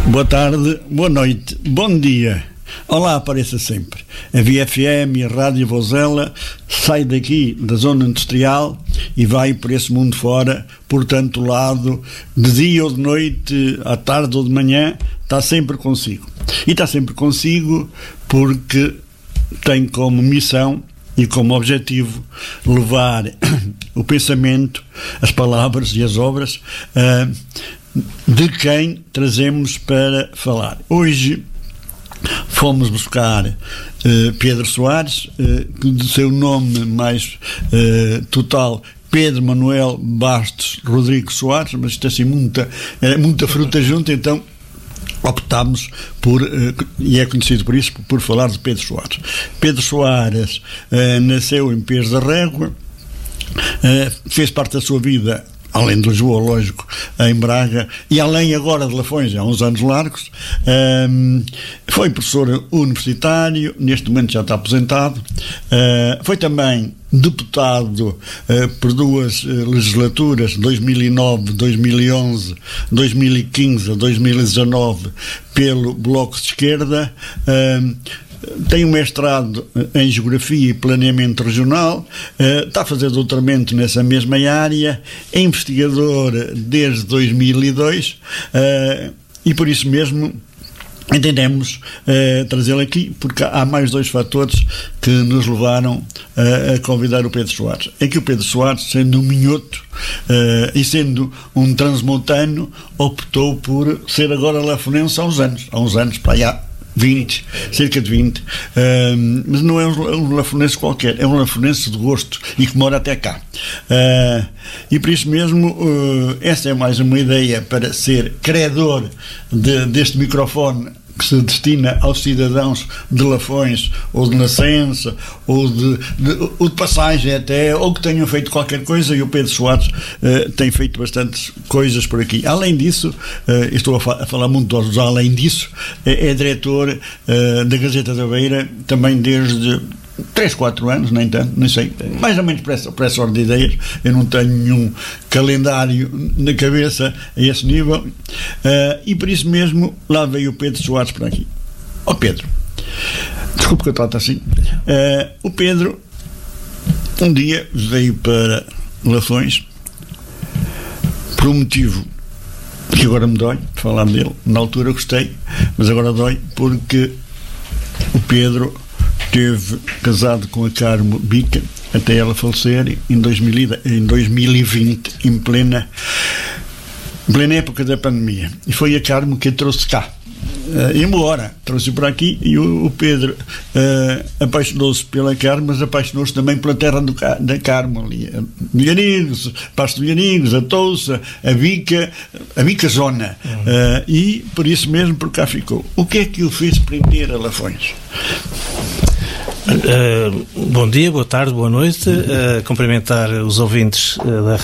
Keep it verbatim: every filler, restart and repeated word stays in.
Boa tarde, boa noite, bom dia. Olá, apareça sempre. A V F M e a Rádio Vozela sai daqui da zona industrial e vai por esse mundo fora, por tanto lado, de dia ou de noite, à tarde ou de manhã, está sempre consigo. E está sempre consigo porque tem como missão e como objetivo levar o pensamento, as palavras e as obras uh, de quem trazemos para falar. Hoje fomos buscar uh, Pedro Soares, uh, que do seu nome mais uh, total, Pedro Manuel Bastos Rodrigues Soares, mas isto é assim muita, é muita fruta junto, então optámos por, uh, e é conhecido por isso, por, por falar de Pedro Soares. Pedro Soares uh, nasceu em Pés da Régua, uh, fez parte da sua vida, além de Lisboa, lógico, em Braga, e além agora de Lafões, há uns anos largos. Um, foi professor universitário, neste momento já está aposentado. Uh, foi também deputado uh, por duas uh, legislaturas, dois mil e nove, dois mil e onze, dois mil e quinze, dois mil e dezanove, pelo Bloco de Esquerda. Uh, Tem um mestrado em Geografia e Planeamento Regional, uh, está a fazer doutoramento nessa mesma área, é investigador desde dois mil e dois uh, e por isso mesmo entendemos uh, trazê-lo aqui, porque há mais dois fatores que nos levaram uh, a convidar o Pedro Soares. É que o Pedro Soares, sendo um minhoto uh, e sendo um transmontano, optou por ser agora lafonense há uns anos, há uns anos, para aí vinte, cerca de vinte, uh, mas não é um, um lafonense qualquer, é um lafonense de gosto e que mora até cá. Uh, e por isso mesmo, uh, essa é mais uma ideia para ser credor de, deste microfone que se destina aos cidadãos de Lafões, ou de Nascença, ou de, de, ou de passagem até, ou que tenham feito qualquer coisa, e o Pedro Soares uh, tem feito bastantes coisas por aqui. Além disso, uh, estou a, fa- a falar muito dos além disso, é, é diretor uh, da Gazeta da Beira, também desde três, quatro anos, nem tanto, nem sei, mais ou menos por essa, por essa ordem de ideias. Eu não tenho nenhum calendário na cabeça a esse nível, uh, e por isso mesmo lá veio o Pedro Soares para aqui. Ó oh, Pedro, desculpe que eu trato assim, uh, o Pedro um dia veio para Lafões por um motivo que agora me dói falar dele. Na altura gostei, mas agora dói porque o Pedro esteve casado com a Carmo Bica até ela falecer em, dois mil, em dois mil e vinte, em plena, em plena época da pandemia. E foi a Carmo que a trouxe cá. Uh, embora trouxe por aqui, e o, o Pedro uh, apaixonou-se pela Carmo, mas apaixonou-se também pela terra do, da Carmo ali, Milhanigos, Pasto de Milhanigos, a Touça, a Bica, a Bica Zona, uhum. uh, e por isso mesmo por cá ficou. O que é que o fez prender a Lafões? Uh, bom dia, boa tarde, boa noite. Uh, cumprimentar os ouvintes uh, da